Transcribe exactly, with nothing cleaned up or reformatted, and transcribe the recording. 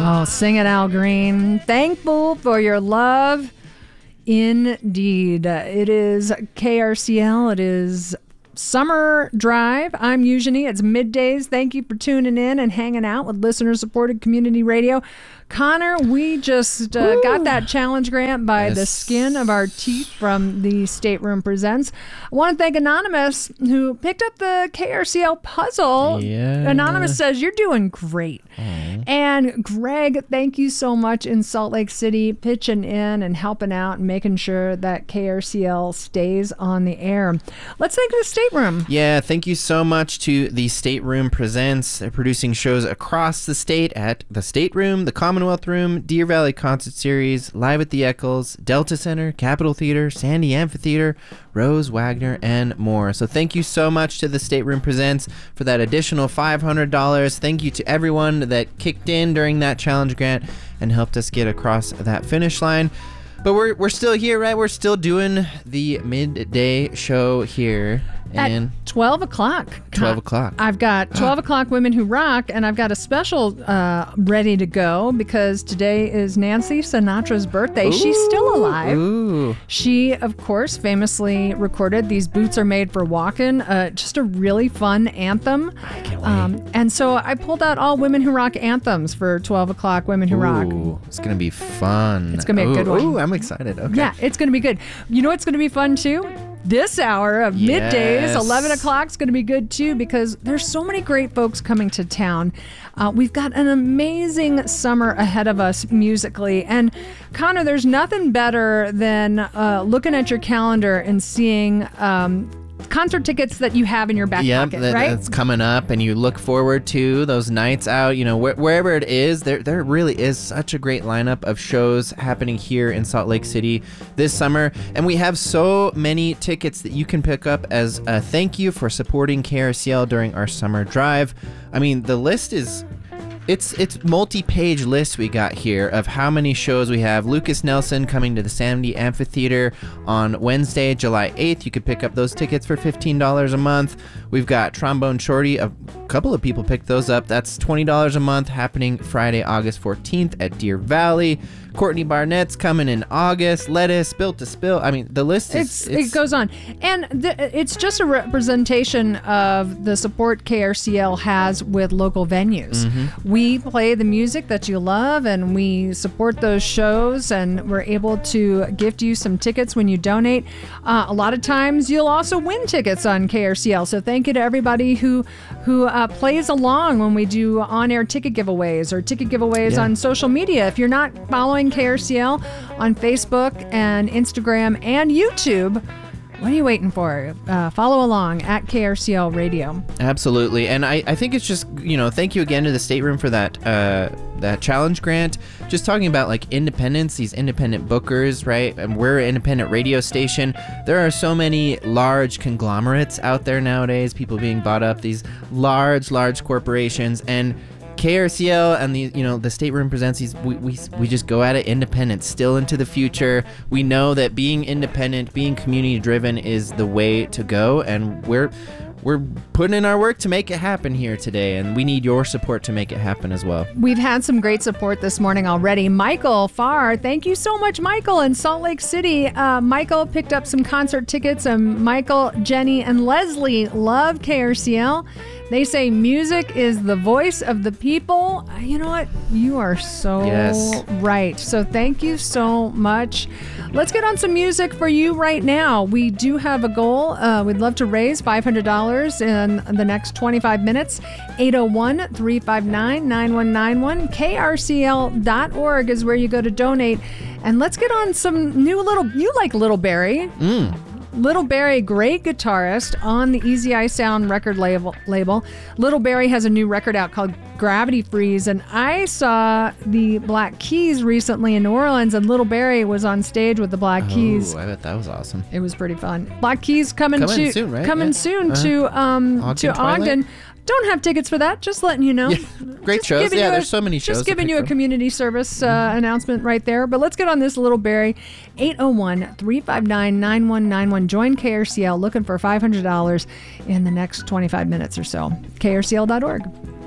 Oh, sing it, Al Green. Thankful for your love. Indeed. It is K R C L. It is Summer Drive. I'm Eugenie. It's middays. Thank you for tuning in and hanging out with listener-supported community radio. Connor, we just uh, got that challenge grant by yes. the skin of our teeth from the Stateroom Presents. I want to thank Anonymous, who picked up the K R C L puzzle. Yeah. Anonymous says, you're doing great. Aww. And Greg, thank you so much in Salt Lake City, pitching in and helping out and making sure that K R C L stays on the air. Let's thank the Stateroom. Yeah, thank you so much to the Stateroom Presents. They're producing shows across the state at the Stateroom, the Commonwealth Room, Deer Valley Concert Series, Live at the Eccles, Delta Center, Capitol Theater, Sandy Amphitheater, Rose Wagner, and more. So thank you so much to the Stateroom Presents for that additional five hundred dollars. Thank you to everyone that kicked in during that challenge grant and helped us get across that finish line. But we're we're still here, right? We're still doing the midday show here. And at twelve o'clock. twelve o'clock. I've got twelve o'clock Women Who Rock, and I've got a special uh, ready to go because today is Nancy Sinatra's birthday. Ooh, She's still alive. Ooh. She, of course, famously recorded These Boots Are Made for Walkin', uh, just a really fun anthem. I can't wait. Um, and so I pulled out all Women Who Rock anthems for twelve o'clock Women Who Ooh, Rock. It's going to be fun. It's going to be a ooh, good one. Ooh, I'm excited. Okay. Yeah, it's going to be good. You know what's going to be fun, too? This hour of yes. middays, eleven o'clock is going to be good too because there's so many great folks coming to town. Uh, we've got an amazing summer ahead of us musically. And Connor, there's nothing better than uh, looking at your calendar and seeing um, concert tickets that you have in your back yep, pocket, that, right? That's coming up and you look forward to those nights out, you know, wh- wherever it is. There there really is such a great lineup of shows happening here in Salt Lake City this summer. And we have so many tickets that you can pick up as a thank you for supporting K R C L during our summer drive. I mean, the list is... It's it's multi-page list we got here of how many shows we have. Lucas Nelson coming to the Sandy Amphitheater on Wednesday, July eighth. You could pick up those tickets for fifteen dollars a month. We've got Trombone Shorty. A couple of people picked those up. That's twenty dollars a month, happening Friday, August fourteenth at Deer Valley. Courtney Barnett's coming in August. Lettuce, Built to Spill. I mean, the list is... It's, it's, it goes on. And th- it's just a representation of the support K R C L has with local venues. Mm-hmm. We play the music that you love, and we support those shows, and we're able to gift you some tickets when you donate. Uh, a lot of times, you'll also win tickets on K R C L. So thank you to everybody who, who uh, plays along when we do on-air ticket giveaways or ticket giveaways yeah. on social media. If you're not following K R C L on Facebook and Instagram and YouTube, what are you waiting for? Uh, follow along at K R C L Radio. Absolutely. And I, I think it's just, you know, thank you again to the Stateroom for that uh, that challenge grant. Just talking about like independence, these independent bookers, right? And we're an independent radio station. There are so many large conglomerates out there nowadays, people being bought up, these large, large corporations. And K R C L and the you know the Stateroom Presents these we, we we just go at it independent, still into the future. We know that being independent, being community driven is the way to go, and we're we're putting in our work to make it happen here today, and we need your support to make it happen as well. We've had some great support this morning already. Michael Farr, thank you so much, Michael, in Salt Lake City. Uh, Michael picked up some concert tickets, and Michael, Jenny, and Leslie love K R C L. They say music is the voice of the people. You know what? You are so yes. right. So thank you so much. Let's get on some music for you right now. We do have a goal. Uh, we'd love to raise five hundred dollars in the next twenty-five minutes. eight oh one, three five nine, nine one nine one. K R C L dot org is where you go to donate. And let's get on some new little... You like Little Barry. Mm. Little Barry, great guitarist on the Easy Eye Sound record label. label. Little Barry has a new record out called Gravity Freeze, and I saw the Black Keys recently in New Orleans, and Little Barry was on stage with the Black oh, Keys. I bet that was awesome. It was pretty fun. Black Keys coming, coming to, soon, right? Coming yeah. soon uh-huh. to um Ogden to Ogden. Twilight? Don't have tickets for that. Just letting you know. Yeah. Great Just shows. giving Yeah, you a- there's so many shows. Just to giving pick you a from. community service uh, announcement right there. But let's get on this Little Barry. eight oh one, three five nine, nine one nine one. Join K R C L looking for five hundred dollars in the next twenty-five minutes or so. K R C L dot org.